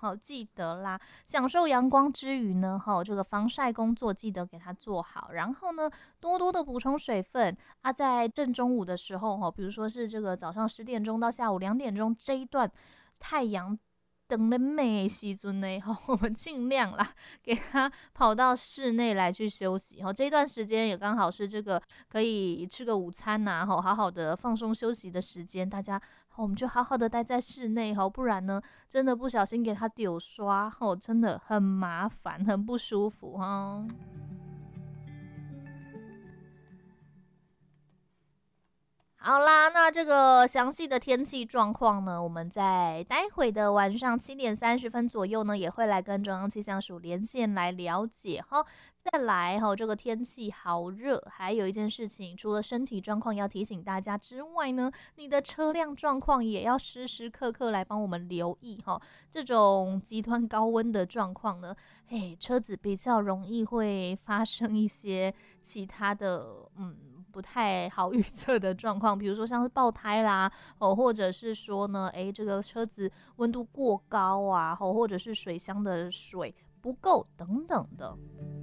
哈，记得啦，享受阳光之余呢，哈，这个防晒工作记得给它做好，然后呢，多多的补充水分啊，在正中午的时候哈，比如说是这个早上10点钟到下午2点钟这一段太阳等了美时阵呢，我们尽量啦，给他跑到室内来去休息。这一段时间也刚好是这个可以吃个午餐呐，好好的放松休息的时间，大家我们就好好的待在室内，不然呢，真的不小心给他丢刷，真的很麻烦，很不舒服哈。好啦，那这个详细的天气状况呢，我们在待会的晚上7点30分左右呢，也会来跟中央气象署连线来了解哈。再来哈，这个天气好热，还有一件事情，除了身体状况要提醒大家之外呢，你的车辆状况也要时时刻刻来帮我们留意哈。这种极端高温的状况呢，车子比较容易会发生一些其他的不太好预测的状况，比如说像是爆胎啦，或者是说呢，这个车子温度过高啊，或者是水箱的水不够等等的。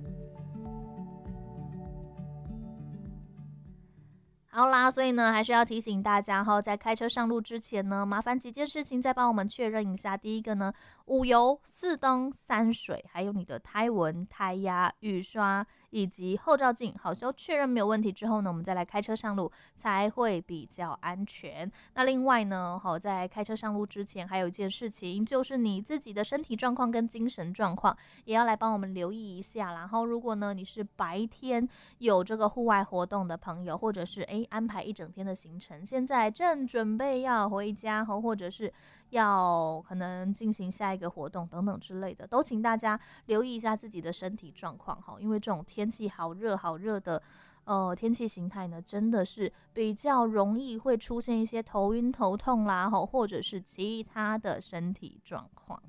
好啦，所以呢，还是要提醒大家在开车上路之前呢，麻烦几件事情再帮我们确认一下。第一个呢，5油、4灯、3水，还有你的胎纹、胎压、雨刷以及后照镜，好，都确认没有问题之后呢，我们再来开车上路才会比较安全。那另外呢，在开车上路之前，还有一件事情，就是你自己的身体状况跟精神状况，也要来帮我们留意一下。然后，如果呢你是白天有这个户外活动的朋友，或者是安排一整天的行程，现在正准备要回家，或者是要可能进行下一个活动等等之类的，都请大家留意一下自己的身体状况，因为这种天气好热好热的天气形态呢，真的是比较容易会出现一些头晕头痛啦，或者是其他的身体状况。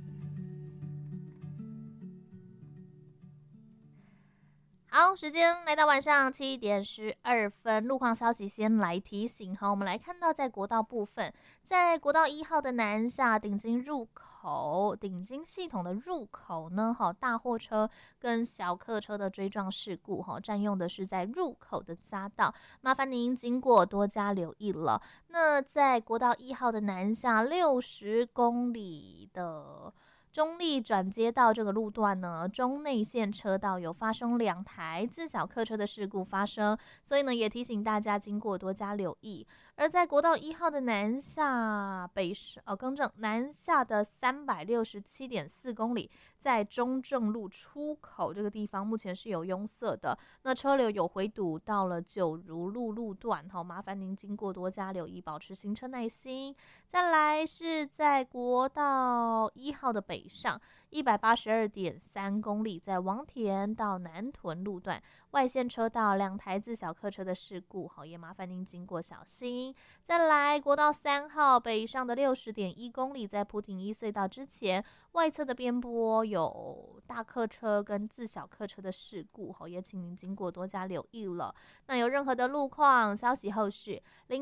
好，时间来到晚上7点12分，路况消息先来提醒。好，我们来看到在国道部分，在国道1号的南下顶金入口，顶金系统的入口呢，大货车跟小客车的追撞事故，占用的是在入口的匝道，麻烦您经过多加留意了。那在国道1号的南下60公里的中立转接到这个路段呢，中内线车道有发生2台自小客车的事故发生，所以呢也提醒大家经过多加留意。而在国道1号的南下南下的367.4公里，在中正路出口这个地方目前是有拥塞的，那车流有回堵到了九如路路段，麻烦您经过多加留意，保持行车耐心。再来是在国道1号的北上182.3公里，在王田到南屯路段外线车道2台自小客车的事故，也麻烦您经过小心。再来国道3号北上的60.1公里，在普挺一隧道之前外侧的边坡有大客车跟自小客车的事故，也请您经过多加留意了。那有任何的路况消息后续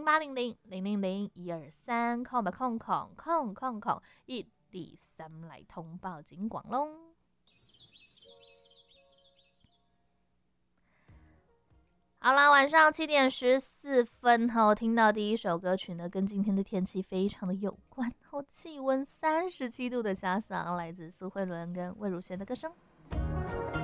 0800-000-1230来通报警广咯。好啦，晚上7点14分，听到第一首歌曲呢，跟今天的天气非常的有关，气温37度的遐想，来自苏慧伦跟魏如萱的歌声。